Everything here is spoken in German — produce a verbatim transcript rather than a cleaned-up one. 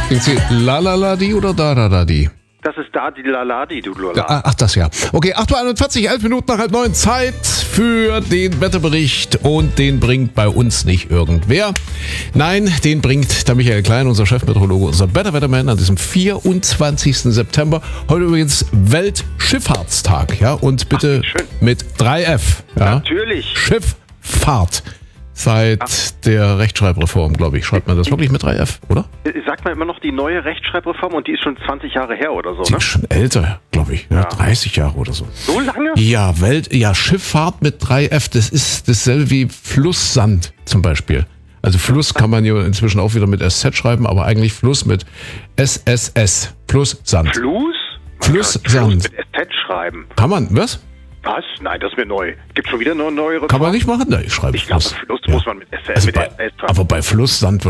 Sind Sie Lalaladi oder Dadadadi? Das ist Dadi Laladi, du Lola. Ja, ach, das ja. Okay, acht Uhr einundvierzig, elf Minuten nach halb neun. Zeit für den Wetterbericht. Und den bringt bei uns nicht irgendwer. Nein, den bringt der Michael Klein, unser Chefmeteorologe, unser Better Weatherman an diesem vierundzwanzigsten September. Heute übrigens Weltschifffahrtstag. Ja, und bitte Ach, schön. mit drei F. Ja? Natürlich. Schifffahrt. Seit Ach. der Rechtschreibreform, glaube ich, schreibt man das wirklich mit drei F, oder? Sagt man immer noch die neue Rechtschreibreform und die ist schon zwanzig Jahre her oder so, Die ne? ist schon älter, glaube ich. Ja, Ja. dreißig Jahre oder so. So lange? Ja, Welt, ja, Schifffahrt mit drei F, das ist dasselbe wie Flusssand zum Beispiel. Also Fluss kann man ja inzwischen auch wieder mit S Z schreiben, aber eigentlich Fluss mit S S S plus Sand. Fluss? Man Fluss, kann Fluss Sand. mit S Z schreiben. Kann man, was? Was? Nein, das ist mir neu. Gibt schon wieder eine neuere Kann man nicht machen? Nein, ich schreibe Ich glaube, Fluss. Fluss Ja. muss man mit S Z Also mit bei, S Z schreiben. aber bei Flusssand